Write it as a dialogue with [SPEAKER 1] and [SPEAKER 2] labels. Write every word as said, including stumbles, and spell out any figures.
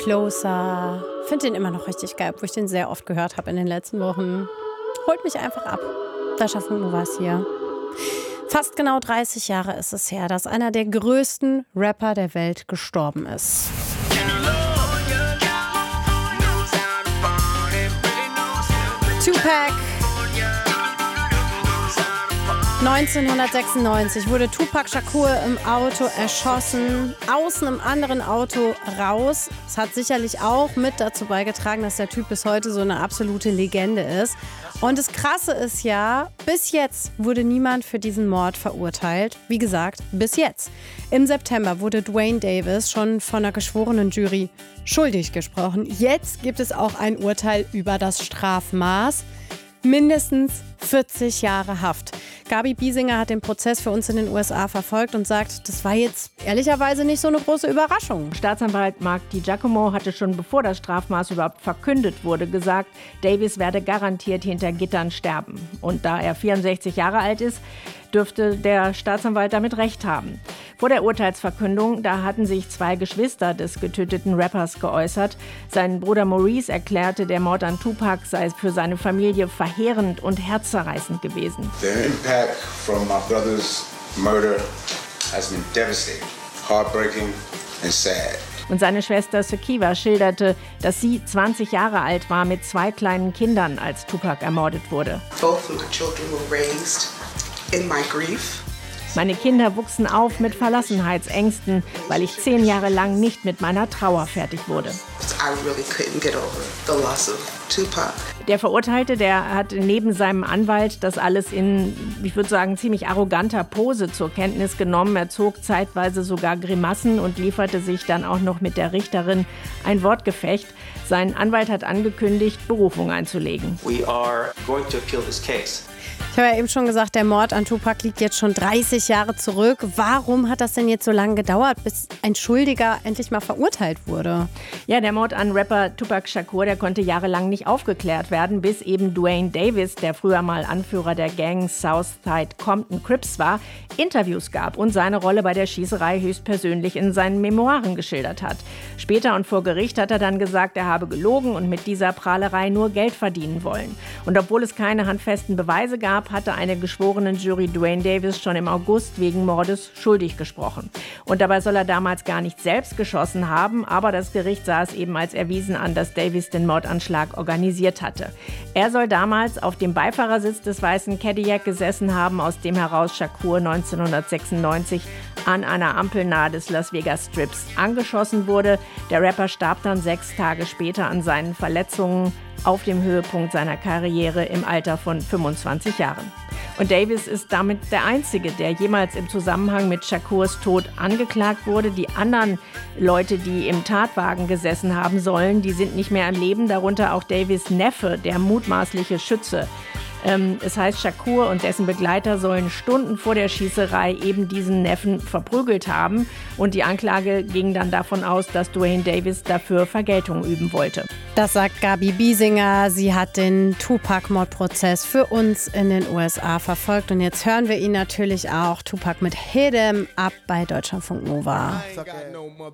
[SPEAKER 1] Closer. Finde den immer noch richtig geil, wo ich den sehr oft gehört habe in den letzten Wochen. Holt mich einfach ab. Sascha Funk Nova ist hier. Fast genau dreißig Jahre ist es her, dass einer der größten Rapper der Welt gestorben ist. Tupac. neunzehnhundertsechsundneunzig wurde Tupac Shakur im Auto erschossen, aus einem anderen Auto raus. Es hat sicherlich auch mit dazu beigetragen, dass der Typ bis heute so eine absolute Legende ist. Und das Krasse ist ja, bis jetzt wurde niemand für diesen Mord verurteilt. Wie gesagt, bis jetzt. Im September wurde Duane Davis schon von einer geschworenen Jury schuldig gesprochen. Jetzt gibt es auch ein Urteil über das Strafmaß. Mindestens vierzig Jahre Haft. Gabi Biesinger hat den Prozess für uns in den U S A verfolgt und sagt, das war jetzt ehrlicherweise nicht so eine große Überraschung.
[SPEAKER 2] Staatsanwalt Mark DiGiacomo hatte schon bevor das Strafmaß überhaupt verkündet wurde, gesagt, Davis werde garantiert hinter Gittern sterben. Und da er vierundsechzig Jahre alt ist, dürfte der Staatsanwalt damit recht haben. Vor der Urteilsverkündung, da hatten sich zwei Geschwister des getöteten Rappers geäußert. Sein Bruder Maurice erklärte, der Mord an Tupac sei für seine Familie verheerend und herzzerreißend gewesen.
[SPEAKER 3] The impact from my brother's murder has been devastating, heartbreaking and sad.
[SPEAKER 2] Und seine Schwester Sekiva schilderte, dass sie zwanzig Jahre alt war mit zwei kleinen Kindern, als Tupac ermordet wurde.
[SPEAKER 4] Both my children were raised in my grief.
[SPEAKER 2] Meine Kinder wuchsen auf mit Verlassenheitsängsten, weil ich zehn Jahre lang nicht mit meiner Trauer fertig wurde.
[SPEAKER 4] I really couldn't get over the loss of Tupac.
[SPEAKER 2] Der Verurteilte, der hat neben seinem Anwalt das alles in, ich würde sagen, ziemlich arroganter Pose zur Kenntnis genommen. Er zog zeitweise sogar Grimassen und lieferte sich dann auch noch mit der Richterin ein Wortgefecht. Sein Anwalt hat angekündigt, Berufung einzulegen.
[SPEAKER 5] We are going to appeal this case.
[SPEAKER 1] Ich habe ja eben schon gesagt, der Mord an Tupac liegt jetzt schon dreißig Jahre zurück. Warum hat das denn jetzt so lange gedauert, bis ein Schuldiger endlich mal verurteilt wurde?
[SPEAKER 2] Ja, der Mord an Rapper Tupac Shakur, der konnte jahrelang nicht aufgeklärt werden, bis eben Duane Davis, der früher mal Anführer der Gang Southside Compton Crips war, Interviews gab und seine Rolle bei der Schießerei höchstpersönlich in seinen Memoiren geschildert hat. Später und vor Gericht hat er dann gesagt, er habe gelogen und mit dieser Prahlerei nur Geld verdienen wollen. Und obwohl es keine handfesten Beweise gab, hatte eine geschworene Jury Duane Davis schon im August wegen Mordes schuldig gesprochen. Und dabei soll er damals gar nicht selbst geschossen haben, aber das Gericht sah es eben als erwiesen an, dass Davis den Mordanschlag organisiert hatte. Er soll damals auf dem Beifahrersitz des weißen Cadillac gesessen haben, aus dem heraus Shakur neunzehnhundertsechsundneunzig an einer Ampel nahe des Las Vegas Strips angeschossen wurde. Der Rapper starb dann sechs Tage später an seinen Verletzungen auf dem Höhepunkt seiner Karriere im Alter von fünfundzwanzig Jahren. Und Davis ist damit der Einzige, der jemals im Zusammenhang mit Shakurs Tod angeklagt wurde. Die anderen Leute, die im Tatwagen gesessen haben sollen, die sind nicht mehr am Leben, darunter auch Davis' Neffe, der mutmaßliche Schütze. Ähm, es heißt, Shakur und dessen Begleiter sollen Stunden vor der Schießerei eben diesen Neffen verprügelt haben. Und die Anklage ging dann davon aus, dass Duane Davis dafür Vergeltung üben wollte.
[SPEAKER 1] Das sagt Gabi Biesinger. Sie hat den Tupac-Mordprozess für uns in den U S A verfolgt. Und jetzt hören wir ihn natürlich auch, Tupac mit Hit 'em Up bei Deutschlandfunk Nova.